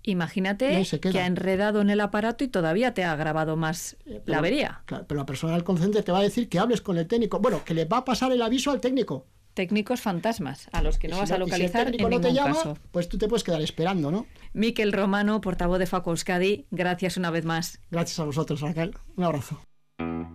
Imagínate que ha enredado en el aparato y todavía te ha agravado más la avería. Claro, pero la persona del call center te va a decir que hables con el técnico. Bueno, que le va a pasar el aviso al técnico. Técnicos fantasmas, a los que no vas a localizar en ningún caso. Pues tú te puedes quedar esperando, ¿no? Mikel Romano, portavoz de FACO Euskadi, gracias una vez más. Gracias a vosotros, Raquel. Un abrazo.